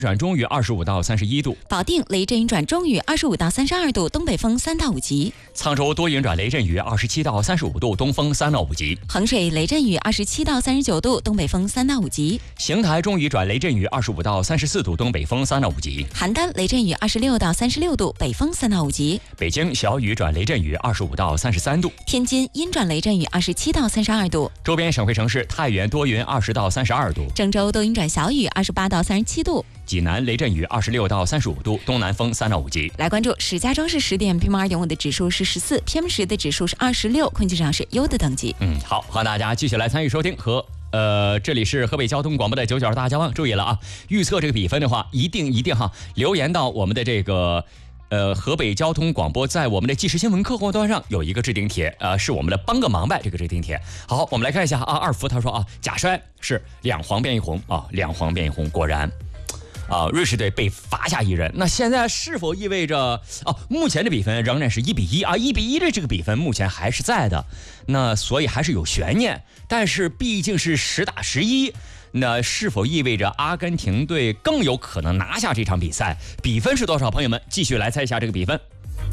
转中雨25到31度， 保定雷阵雨转中雨25到32度，东北风3到5级； 沧州多云转雷阵雨27到35度，东风3到5级； 衡水雷阵雨27到39度，东北风3到5级； 邢台中雨转雷阵雨25到34度，东北风3到5级； 邯郸雷阵雨26到36度，北风3到5级； 北京小雨转雷阵雨25到33度； 天津阴转雷阵雨27到32度； 周边省会城市太原多云20到32度； 郑州多云转小雨28到37度； 济南雷阵雨26到35度，东南风3到5级。 来关注石家庄市10点 PM2.5的指数是14 ，PM10的指数是26，空气质量是优的等级。 好，欢迎大家继续来参与收听和这里是河北交通广播的99大家望，注意了啊！预测这个比分的话，一定哈，留言到我们的这个河北交通广播，在我们的即时新闻客户端上有一个置顶帖，是我们的帮个忙呗，这个置顶帖。好，我们来看一下啊，二福他说啊，假摔是2黄变1红啊，2黄变1红，果然。瑞士队被罚下1人，那现在是否意味着目前的比分仍然是1比1啊？1比1的这个比分目前还是在的，那所以还是有悬念。但是毕竟是10打11，那是否意味着阿根廷队更有可能拿下这场比赛？比分是多少？朋友们继续来猜一下这个比分。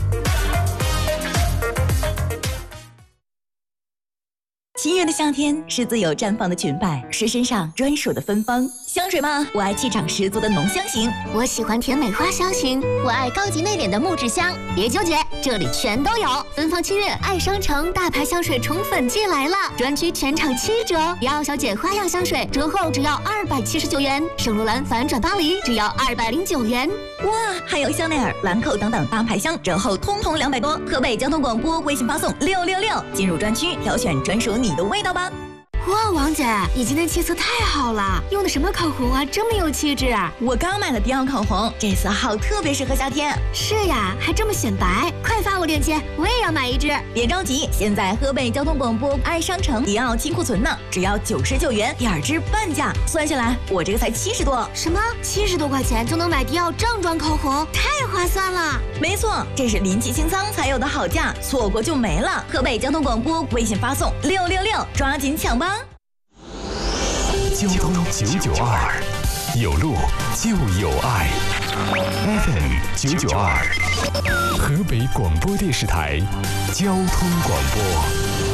七月的夏天是自由绽放的裙摆，是身上专属的芬芳。香水吗？我爱气场十足的浓香型， 我喜欢甜美花香型，我爱高级内敛的木质香。别纠结，这里全都有。芬芳7月爱商城大牌香水宠粉季来了，专区全场7折。迪奥小姐花样香水折后只要279元，圣罗兰反转巴黎只要209元。 哇，还有香奈儿、兰蔻等等大牌香折后通通200多。河北交通广播微信发送666，进入专区挑选专属你的味道吧。 哇，王姐，你今天气色太好了，用的什么口红啊，这么有气质啊！ 我刚买了迪奥口红，这色号特别适合夏天。 是呀，还这么显白，快发我链接，我也要买一支。 别着急，现在河北交通广播爱商城迪奥清库存呢，只要99元，2支半价，算下来我这个才70多。 什么？70多块钱就能买迪奥正装口红，太划算了！ 没错，这是临期清仓才有的好价，错过就没了。河北交通广播微信发送666，抓紧抢吧！ 交通992，有路就有爱。FM 992，河北广播电视台交通广播。